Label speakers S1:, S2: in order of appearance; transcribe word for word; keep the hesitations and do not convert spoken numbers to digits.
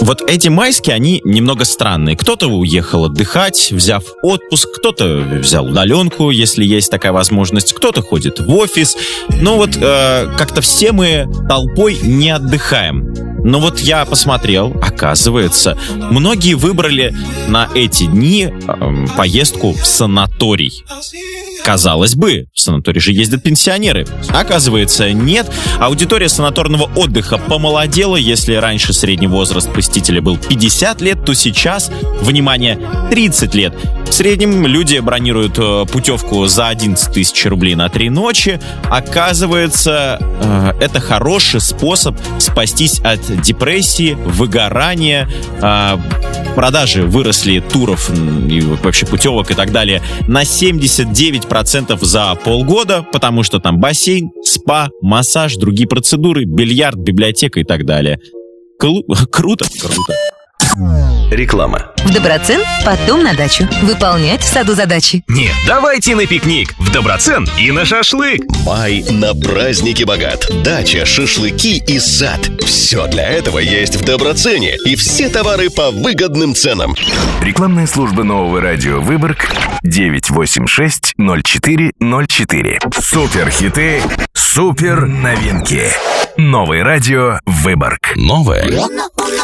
S1: Вот эти майские, они немного странные. Кто-то уехал отдыхать, взяв отпуск, кто-то взял удаленку, если есть такая возможность, кто-то ходит в офис. Но вот э, как-то все мы толпой не отдыхаем. Но вот я посмотрел, оказывается, многие выбрали на эти дни э, поездку в санаторий. Казалось бы, в санаторий же ездят пенсионеры. Оказывается, нет. Аудитория санаторного отдыха помолодела. Если раньше средний возраст посетителя был пятьдесят лет, то сейчас, внимание, тридцать лет. В среднем люди бронируют путевку за одиннадцать тысяч рублей на три ночи. Оказывается, это хороший способ спастись от депрессии, выгорания. Продажи выросли туров и вообще путевок и так далее на семьдесят девять процентов за полгода, потому что там бассейн, спа, массаж, другие процедуры, бильярд, библиотека и так далее. Клу- круто, круто.
S2: Реклама.
S3: В Доброцен, потом на дачу. Выполнять в саду задачи.
S4: Нет, давайте на пикник. В Доброцен и на шашлык.
S2: Май на праздники богат. Дача, шашлыки и сад. Все для этого есть в Доброцене. И все товары по выгодным ценам.
S4: Рекламная служба нового радио Выборг девять восемь шесть ноль четыре ноль четыре. Супер хиты, супер новинки. Новое радио Выборг.
S2: Новое